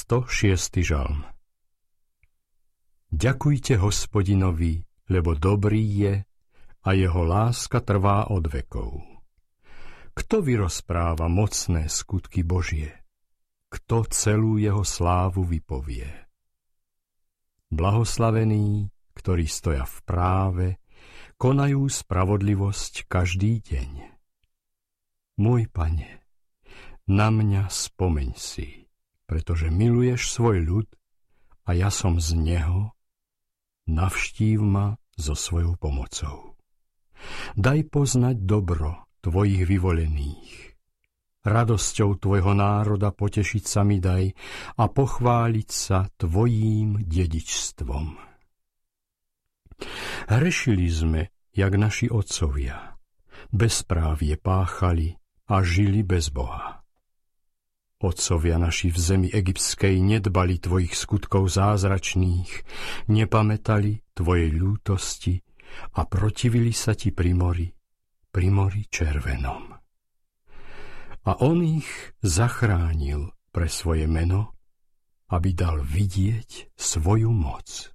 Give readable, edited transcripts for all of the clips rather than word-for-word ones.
106. žalm. Ďakujte Hospodinovi, lebo dobrý je a jeho láska trvá od vekov. Kto vyrozpráva mocné skutky Božie? Kto celú jeho slávu vypovie? Blahoslavení, ktorí stoja v práve, konajú spravodlivosť každý deň. Môj Pane, na mňa spomeň si, pretože miluješ svoj ľud a ja som z neho, navštív ma so svojou pomocou. Daj poznať dobro tvojich vyvolených. Radosťou tvojho národa potešiť sa mi daj a pochváliť sa tvojím dedičstvom. Hrešili sme, jak naši otcovia. Bezprávie páchali a žili bez Boha. Otcovia naši v zemi egyptskej nedbali tvojich skutkov zázračných, nepamätali tvojej ľútosti a protivili sa ti pri mori červenom. A on ich zachránil pre svoje meno, aby dal vidieť svoju moc.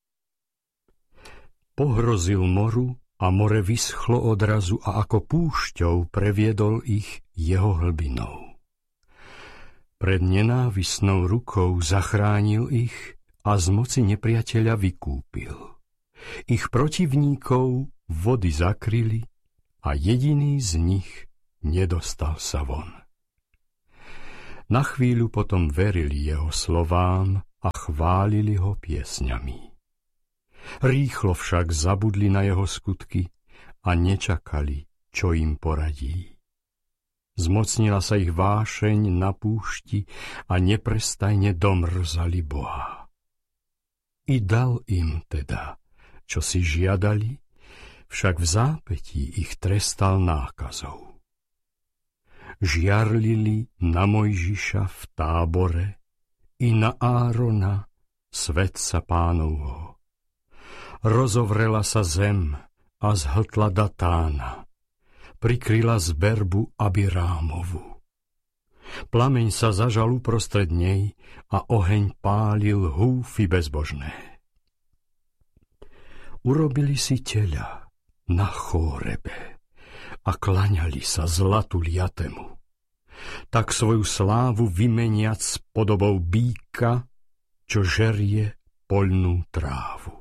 Pohrozil moru a more vyschlo odrazu a ako púšťou previedol ich jeho hlbinou. Pred nenávisnou rukou zachránil ich a z moci nepriateľa vykúpil. Ich protivníkov vody zakryli a jediný z nich nedostal sa von. Na chvíľu potom verili jeho slovám a chválili ho piesňami. Rýchlo však zabudli na jeho skutky a nečakali, čo im poradí. Zmocnila sa ich vášeň na púšti a neprestajne domrzali Boha. I dal im teda, čo si žiadali, však v zápätí ich trestal nákazou. Žiarlili na Mojžiša v Tábore i na Árona, svätca Pánovho. Rozovrela sa zem a zhltla Datána, prikryla zberbu Abirámovu. Plameň sa zažal uprostred nej a oheň pálil húfy bezbožné. Urobili si teľa na Chórebe a klaňali sa zlatu liatemu. Tak svoju slávu vymeniac s podobou býka, čo žerie poľnú trávu.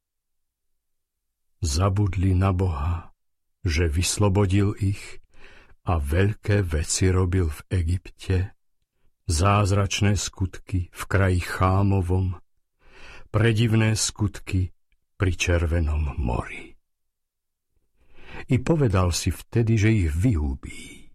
Zabudli na Boha, že vyslobodil ich a veľké veci robil v Egypte, zázračné skutky v kraji Chámovom, predivné skutky pri Červenom mori. I povedal si vtedy, že ich vyhubí.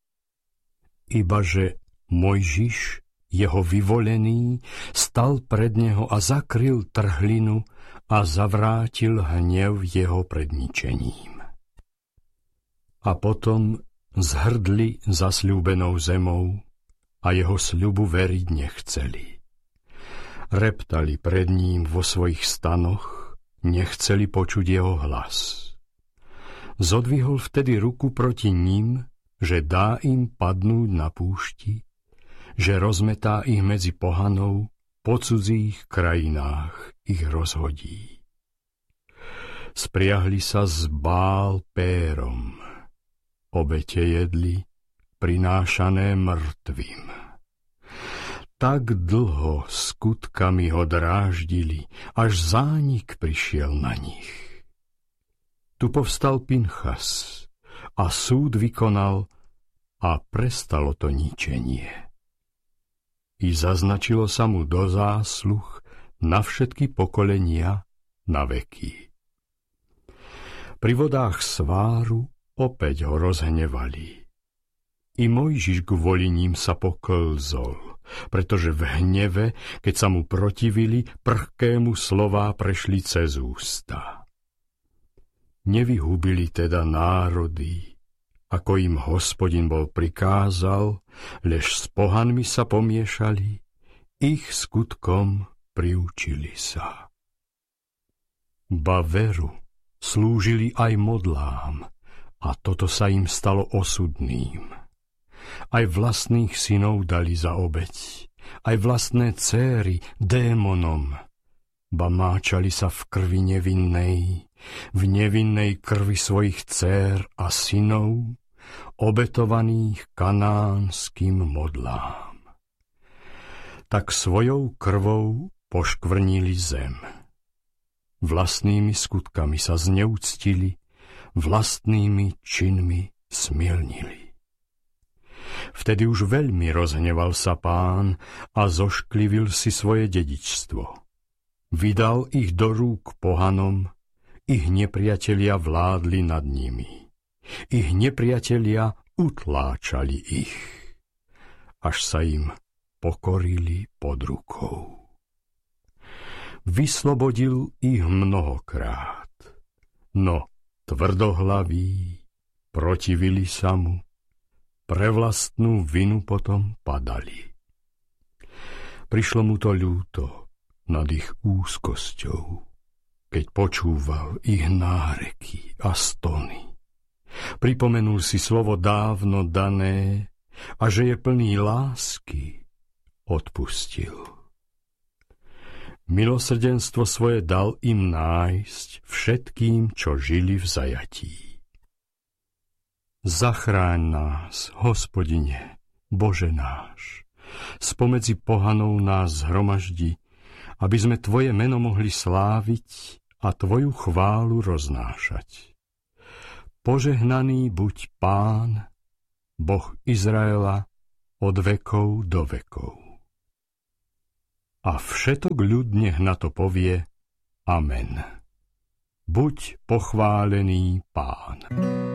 Ibaže Mojžiš, jeho vyvolený, stal pred neho a zakryl trhlinu a zavrátil hnev jeho pred ničením. A potom zhrdli zasľúbenou zemou a jeho sľubu veriť nechceli. Reptali pred ním vo svojich stanoch, nechceli počuť jeho hlas. Zodvihol vtedy ruku proti ním, že dá im padnúť na púšti, že rozmetá ich medzi pohanou, po cudzích krajinách ich rozhodí. Spriahli sa s Bál Pérom, obete jedli, prinášané mŕtvým. Tak dlho skutkami ho dráždili, až zánik prišiel na nich. Tu povstal Pinchas a súd vykonal a prestalo to ničenie. I zaznačilo sa mu do zásluh na všetky pokolenia na veky. Pri vodách Sváru opäť ho rozhnevali. I Mojžiš kvôli ním sa poklzol, pretože v hneve, keď sa mu protivili, prchkému slová prešli cez ústa. Nevyhubili teda národy, ako im Hospodin bol prikázal, lež s pohanmi sa pomiešali, ich skutkom priučili sa. Ba veru slúžili aj modlám, a toto sa im stalo osudným. Aj vlastných synov dali za obeť aj vlastné céry démonom, ba máčali sa v krvi nevinnej, v nevinnej krvi svojich dcér a synov, obetovaných kanánskym modlám. Tak svojou krvou poškvrnili zem. Vlastnými skutkami sa zneúctili, vlastnými činmi smilnili. Vtedy už veľmi rozhneval sa Pán a zošklivil si svoje dedičstvo. Vydal ich do rúk pohanom, ich nepriatelia vládli nad nimi. Ich nepriatelia utláčali ich, až sa im pokorili pod rukou. Vyslobodil ich mnohokrát, no tvrdohlaví protivili sa mu, pre vlastnú vinu potom padali. Prišlo mu to ľúto nad ich úzkosťou, keď počúval ich náreky a stony. Pripomenul si slovo dávno dané a že je plný lásky, odpustil. Milosrdenstvo svoje dal im nájsť všetkým, čo žili v zajatí. Zachráň nás, Hospodine, Bože náš, spomedzi pohanov nás zhromaždi, aby sme Tvoje meno mohli sláviť a Tvoju chválu roznášať. Požehnaný buď Pán, Boh Izraela, od vekov do vekov. A všetok ľud nech na to povie Amen. Buď pochválený Pán.